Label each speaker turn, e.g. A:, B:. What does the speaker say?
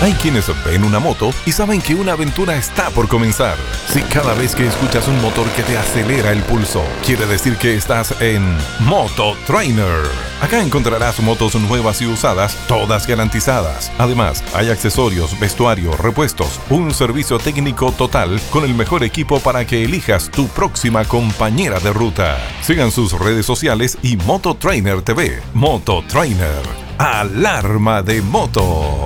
A: Hay quienes ven una moto y saben que una aventura está por comenzar. Si cada vez que escuchas un motor que te acelera el pulso, quiere decir que estás en Moto Trainer. Acá encontrarás motos nuevas y usadas, todas garantizadas. Además, hay accesorios, vestuario, repuestos, un servicio técnico total con el mejor equipo para que elijas tu próxima compañera de ruta. Sigan sus redes sociales y Moto Trainer TV. Moto Trainer. Alarma de moto.